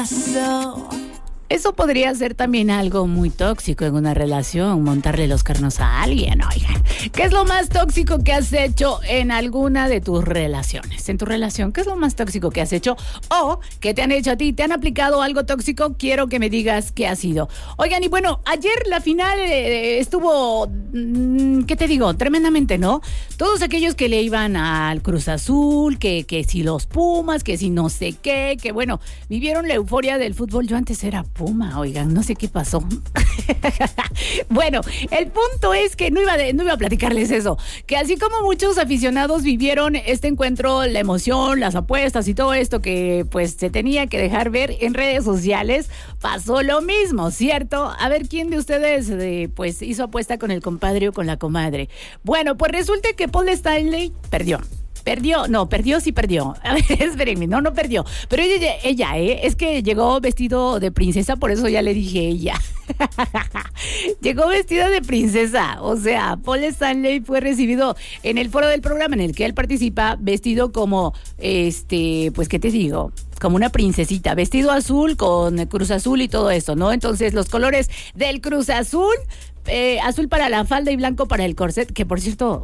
Eso podría ser también algo muy tóxico en una relación, montarle los cuernos a alguien, oigan. ¿Qué es lo más tóxico que has hecho en alguna de tus relaciones? En tu relación, ¿qué es lo más tóxico que has hecho? O, ¿qué te han hecho a ti? ¿Te han aplicado algo tóxico? Quiero que me digas qué ha sido. Oigan, y bueno, ayer la final estuvo, ¿qué te digo? Tremendamente, ¿no? Todos aquellos que le iban al Cruz Azul, que si los Pumas, que si no sé qué, que bueno, vivieron la euforia del fútbol. Yo antes era Puma, oigan, no sé qué pasó. Bueno, el punto es que no iba a platicarles eso, que así como muchos aficionados vivieron este encuentro, la emoción, las apuestas y todo esto que pues se tenía que dejar ver en redes sociales, pasó lo mismo, ¿cierto? A ver, ¿quién de ustedes pues hizo apuesta con el compadre o con la comadre? Bueno, pues resulta que Paul Stanley perdió. Sí perdió. A ver, espérenme, no perdió. Pero ella, es que llegó vestido de princesa, por eso ya le dije ella. Llegó vestida de princesa. O sea, Paul Stanley fue recibido en el foro del programa en el que él participa, vestido como, pues, ¿qué te digo? Como una princesita, vestido azul con Cruz Azul y todo eso, ¿no? Entonces, los colores del Cruz Azul, azul para la falda y blanco para el corset, que por cierto,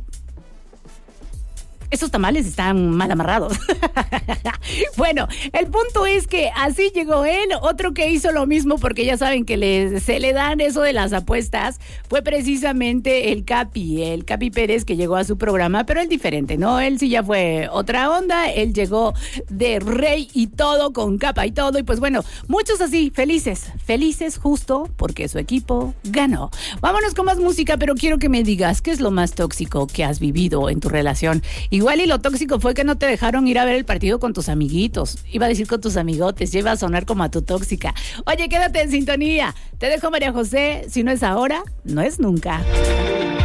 esos tamales están mal amarrados. Bueno, el punto es que así llegó él. Otro que hizo lo mismo, porque ya saben que se le dan eso de las apuestas, fue precisamente el Capi Pérez, que llegó a su programa, pero él diferente, ¿no? Él sí ya fue otra onda, él llegó de rey y todo, con capa y todo, y pues bueno, muchos así, felices justo porque su equipo ganó. Vámonos con más música, pero quiero que me digas, ¿qué es lo más tóxico que has vivido en tu relación? Igual y lo tóxico fue que no te dejaron ir a ver el partido con tus amiguitos. Iba a decir con tus amigotes, ya iba a sonar como a tu tóxica. Oye, quédate en sintonía. Te dejo María José. Si no es ahora, no es nunca.